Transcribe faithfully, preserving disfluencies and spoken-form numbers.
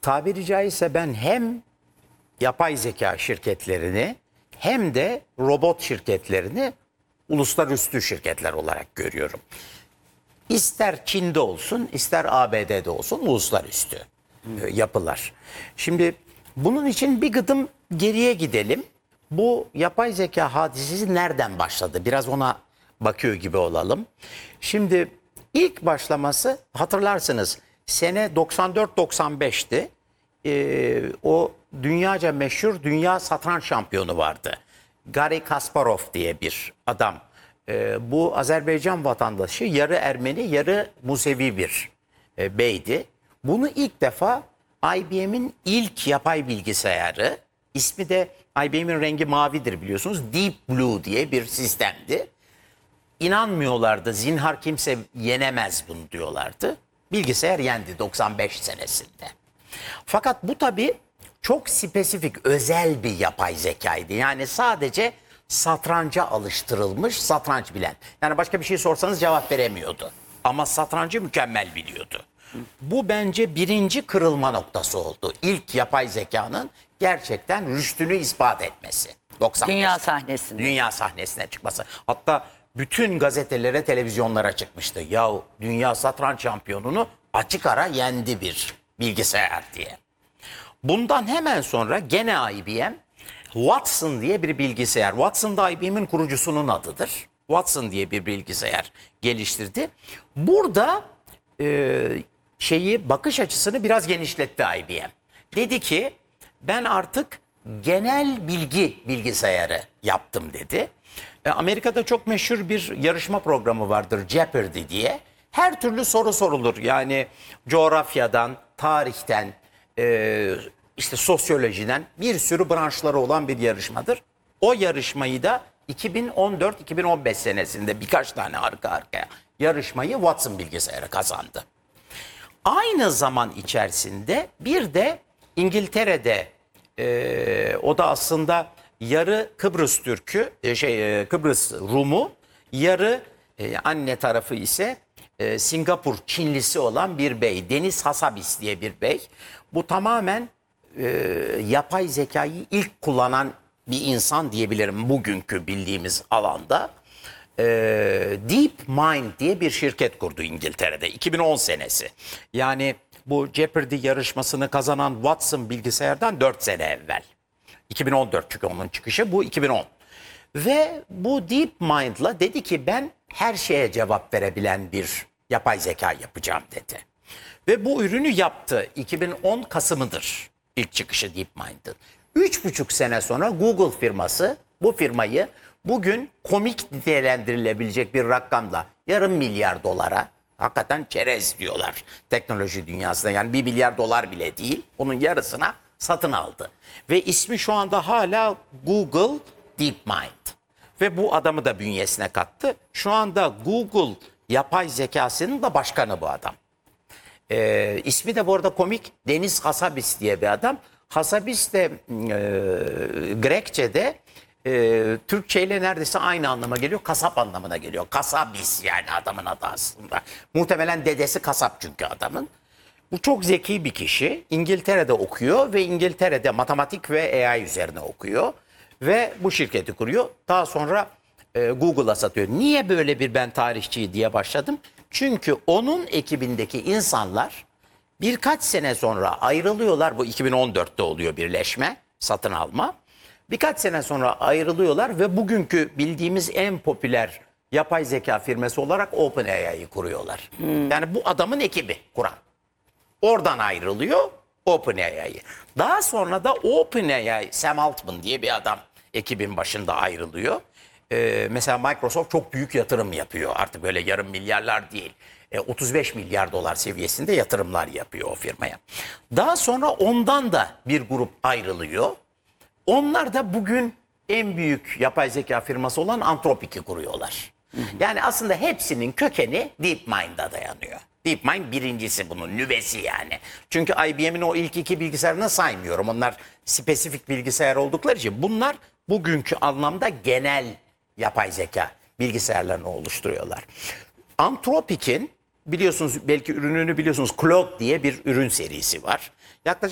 tabiri caizse ben hem yapay zeka şirketlerini hem de robot şirketlerini uluslararası şirketler olarak görüyorum. İster Çin'de olsun, ister A B D'de olsun uluslararası yapılar. Şimdi bunun için bir gıdım geriye gidelim. Bu yapay zeka hadisesi nereden başladı? Biraz ona bakıyor gibi olalım. Şimdi ilk başlaması hatırlarsınız sene doksan dört doksan beşti. Ee, o dünyaca meşhur dünya satranç şampiyonu vardı. Garry Kasparov diye bir adam. Ee, bu Azerbaycan vatandaşı, yarı Ermeni yarı Musevi bir e, beydi. Bunu ilk defa I B M'in ilk yapay bilgisayarı, ismi de I B M'in rengi mavidir biliyorsunuz, Deep Blue diye bir sistemdi. İnanmıyorlardı, zinhar kimse yenemez bunu diyorlardı. Bilgisayar yendi doksan beş senesinde. Fakat bu tabii çok spesifik, özel bir yapay zekaydı. Yani sadece satranca alıştırılmış, satranç bilen. Yani başka bir şey sorsanız cevap veremiyordu. Ama satrancı mükemmel biliyordu. Bu bence birinci kırılma noktası oldu. İlk yapay zekanın gerçekten rüştünü ispat etmesi. doksan beşte. Dünya sahnesinde. Dünya sahnesine çıkması. Hatta bütün gazetelere, televizyonlara çıkmıştı. Yahu dünya satranç şampiyonunu açık ara yendi bir bilgisayar diye. Bundan hemen sonra gene I B M Watson diye bir bilgisayar. Watson da I B M'in kurucusunun adıdır. Watson diye bir bilgisayar geliştirdi. Burada e, şeyi bakış açısını biraz genişletti I B M. Dedi ki ben artık genel bilgi bilgisayarı yaptım dedi. E, Amerika'da çok meşhur bir yarışma programı vardır, Jeopardy diye. Her türlü soru sorulur. Yani coğrafyadan, tarihten, e, işte sosyolojiden bir sürü branşları olan bir yarışmadır. O yarışmayı da iki bin on dört iki bin on beş senesinde birkaç tane arka arkaya yarışmayı Watson bilgisayarı kazandı. Aynı zaman içerisinde bir de İngiltere'de e, o da aslında yarı Kıbrıs Türk'ü, e, şey e, Kıbrıs Rumu, yarı e, anne tarafı ise e, Singapur Çinlisi olan bir bey, Deniz Hassabis diye bir bey. Bu tamamen e, yapay zekayı ilk kullanan bir insan diyebilirim bugünkü bildiğimiz alanda. E, DeepMind diye bir şirket kurdu İngiltere'de iki bin on senesi. Yani bu Jeopardy yarışmasını kazanan Watson bilgisayardan dört sene evvel. iki bin on dört çünkü onun çıkışı, bu iki bin on. Ve bu DeepMind'la dedi ki ben her şeye cevap verebilen bir yapay zeka yapacağım dedi. Ve bu ürünü yaptı. iki bin on Kasım'ıdır ilk çıkışı DeepMind'ın. Üç buçuk sene sonra Google firması bu firmayı bugün komik nitelendirilebilecek bir rakamla yarım milyar dolara, hakikaten çerez diyorlar teknoloji dünyasında, yani bir milyar dolar bile değil, onun yarısına satın aldı. Ve ismi şu anda hala Google DeepMind. Ve bu adamı da bünyesine kattı. Şu anda Google yapay zekasının da başkanı bu adam. Ee, ismi de bu arada komik, Deniz Hassabis diye bir adam. Hassabis de e, Grekçe'de e, Türkçe ile neredeyse aynı anlama geliyor. Kasap anlamına geliyor. Kasabis yani adamın adı aslında. Muhtemelen dedesi kasap çünkü adamın. Bu çok zeki bir kişi. İngiltere'de okuyor ve İngiltere'de matematik ve A I üzerine okuyor. Ve bu şirketi kuruyor. Daha sonra e, Google'a satıyor. Niye böyle bir ben tarihçi diye başladım? Çünkü onun ekibindeki insanlar birkaç sene sonra ayrılıyorlar. Bu iki bin on dörtte oluyor birleşme, satın alma. Birkaç sene sonra ayrılıyorlar ve bugünkü bildiğimiz en popüler yapay zeka firması olarak OpenAI'yi kuruyorlar. Hmm. Yani bu adamın ekibi kuran. Oradan ayrılıyor OpenAI'yi. Daha sonra da OpenAI, Sam Altman diye bir adam ekibin başında ayrılıyor. Ee, mesela Microsoft çok büyük yatırım yapıyor. Artık böyle yarım milyarlar değil. Ee, otuz beş milyar dolar seviyesinde yatırımlar yapıyor o firmaya. Daha sonra ondan da bir grup ayrılıyor. Onlar da bugün en büyük yapay zeka firması olan Anthropic'i kuruyorlar. Hı hı. Yani aslında hepsinin kökeni DeepMind'a dayanıyor. DeepMind birincisi, bunun nüvesi yani. Çünkü I B M'in o ilk iki bilgisayarını saymıyorum. Onlar spesifik bilgisayar oldukları için bunlar bugünkü anlamda genel yapay zeka bilgisayarlarını oluşturuyorlar. Anthropic'in biliyorsunuz, belki ürününü biliyorsunuz, Claude diye bir ürün serisi var. Yaklaşık